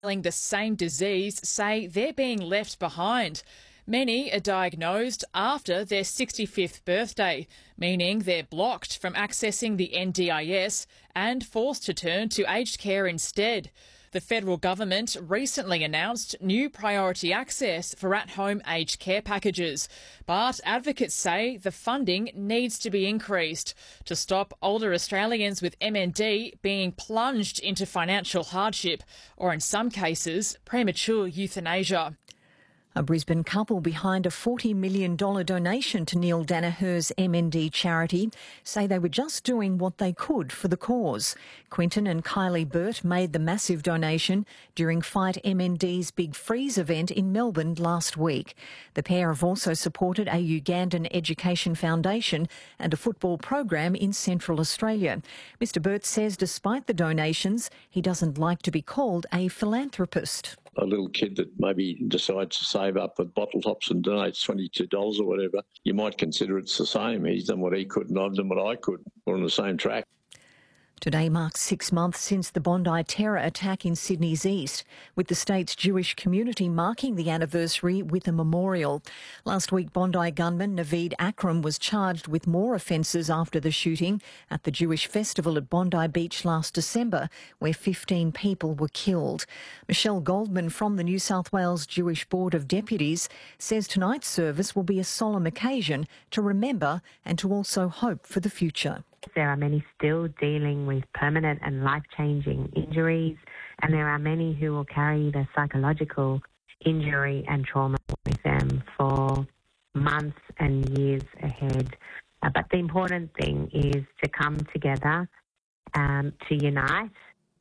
The same disease say they're being left behind. Many are diagnosed after their 65th birthday, meaning they're blocked from accessing the NDIS and forced to turn to aged care instead. The federal government recently announced new priority access for at-home aged care packages, but advocates say the funding needs to be increased to stop older Australians with MND being plunged into financial hardship or, in some cases, premature euthanasia. A Brisbane couple behind a $40 million donation to Neil Danaher's MND charity say they were just doing what they could for the cause. Quinton and Kylie Burt made the massive donation during Fight MND's Big Freeze event in Melbourne last week. The pair have also supported a Ugandan education foundation and a football program in Central Australia. Mr Burt says despite the donations, he doesn't like to be called a philanthropist. A little kid that maybe decides to save up for bottle tops and donates $22 or whatever, you might consider it's the same. He's done what he could and I've done what I could. We're on the same track. Today marks 6 months since the Bondi terror attack in Sydney's east, with the state's Jewish community marking the anniversary with a memorial. Last week, Bondi gunman Naveed Akram was charged with more offences after the shooting at the Jewish festival at Bondi Beach last December, where 15 people were killed. Michelle Goldman from the New South Wales Jewish Board of Deputies says tonight's service will be a solemn occasion to remember and to also hope for the future. There are many still dealing with permanent and life-changing injuries, and there are many who will carry the psychological injury and trauma with them for months and years ahead. But the important thing is to come together, to unite.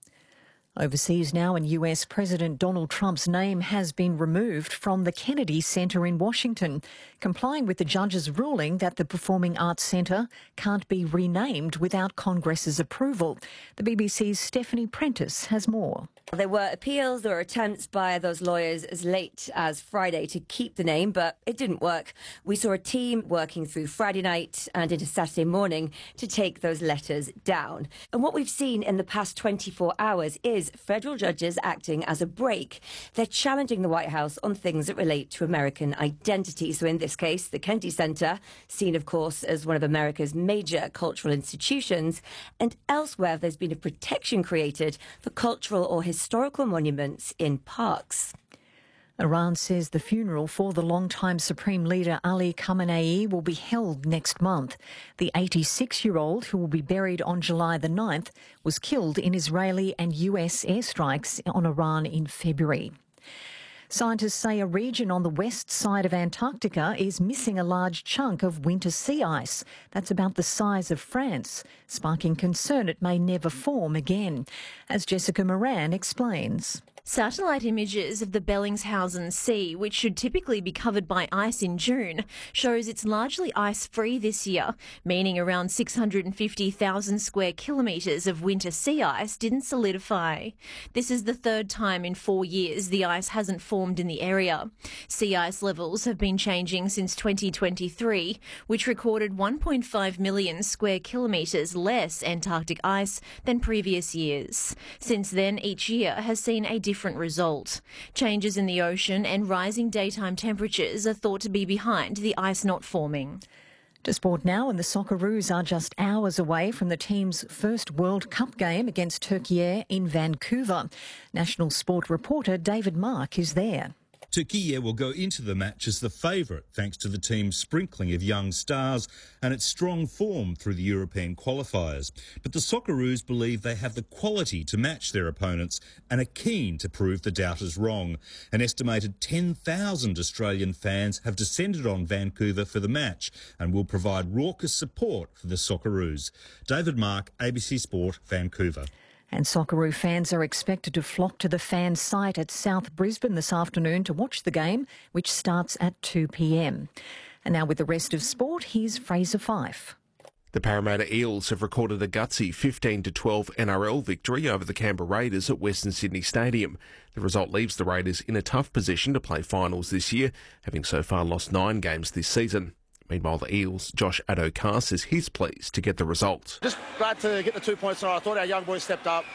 Overseas now, and US President Donald Trump's name has been removed from the Kennedy Center in Washington, complying with the judge's ruling that the Performing Arts Centre can't be renamed without Congress's approval. The BBC's Stephanie Prentice has more. There were appeals or attempts by those lawyers as late as Friday to keep the name, but it didn't work. We saw a team working through Friday night and into Saturday morning to take those letters down. And what we've seen in the past 24 hours is federal judges acting as a brake. They're challenging the White House on things that relate to American identity. So in this case, the Kennedy Center, seen, of course, as one of America's major cultural institutions, and elsewhere there's been a protection created for cultural or historical monuments in parks. Iran says the funeral for the longtime Supreme Leader Ali Khamenei will be held next month. The 86-year-old, who will be buried on July the 9th, was killed in Israeli and US airstrikes on Iran in February. Scientists say a region on the west side of Antarctica is missing a large chunk of winter sea ice. That's about the size of France, sparking concern it may never form again. As Jessica Moran explains. Satellite images of the Bellingshausen Sea, which should typically be covered by ice in June, shows it's largely ice-free this year, meaning around 650,000 square kilometres of winter sea ice didn't solidify. This is the third time in 4 years the ice hasn't formed in the area. Sea ice levels have been changing since 2023, which recorded 1.5 million square kilometres less Antarctic ice than previous years. Since then, each year has seen a different result. Changes in the ocean and rising daytime temperatures are thought to be behind the ice not forming. To sport now, and the Socceroos are just hours away from the team's first World Cup game against Turkey in Vancouver. National Sport reporter David Mark is there. Turkey will go into the match as the favourite thanks to the team's sprinkling of young stars and its strong form through the European qualifiers. But the Socceroos believe they have the quality to match their opponents and are keen to prove the doubters wrong. An estimated 10,000 Australian fans have descended on Vancouver for the match and will provide raucous support for the Socceroos. David Mark, ABC Sport, Vancouver. And Socceroo fans are expected to flock to the fan site at South Brisbane this afternoon to watch the game, which starts at 2 p.m. And now with the rest of sport, here's Fraser Fife. The Parramatta Eels have recorded a gutsy 15-12 NRL victory over the Canberra Raiders at Western Sydney Stadium. The result leaves the Raiders in a tough position to play finals this year, having so far lost 9 games this season. Meanwhile, the Eels' Josh Addo-Carr says he's pleased to get the result. Just glad to get the 2 points tonight. I thought our young boys stepped up.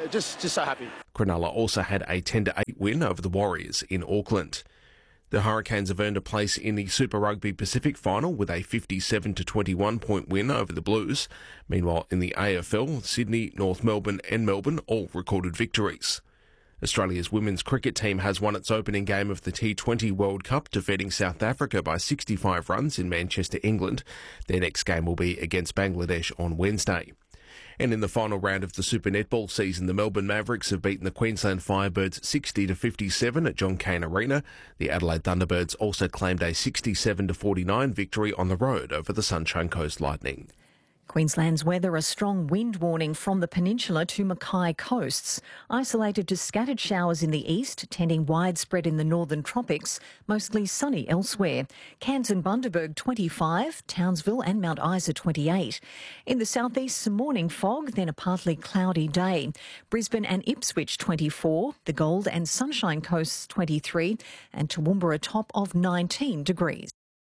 Just so happy. Cronulla also had a 10-8 win over the Warriors in Auckland. The Hurricanes have earned a place in the Super Rugby Pacific final with a 57-21 point win over the Blues. Meanwhile, in the AFL, Sydney, North Melbourne and Melbourne all recorded victories. Australia's women's cricket team has won its opening game of the T20 World Cup, defeating South Africa by 65 runs in Manchester, England. Their next game will be against Bangladesh on Wednesday. And in the final round of the Super Netball season, the Melbourne Mavericks have beaten the Queensland Firebirds 60-57 at John Cain Arena. The Adelaide Thunderbirds also claimed a 67-49 victory on the road over the Sunshine Coast Lightning. Queensland's weather, a strong wind warning from the peninsula to Mackay coasts. Isolated to scattered showers in the east, tending widespread in the northern tropics, mostly sunny elsewhere. Cairns and Bundaberg 25, Townsville and Mount Isa 28. In the southeast, some morning fog, then a partly cloudy day. Brisbane and Ipswich 24, the Gold and Sunshine Coasts 23, and Toowoomba a top of 19 degrees.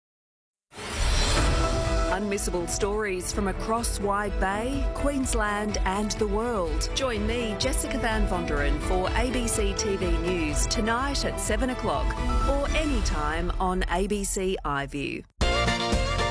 Unmissable stories from across Wide Bay, Queensland and the world. Join me, Jessica Van Vonderen, for ABC TV News tonight at 7 o'clock or anytime on ABC iView.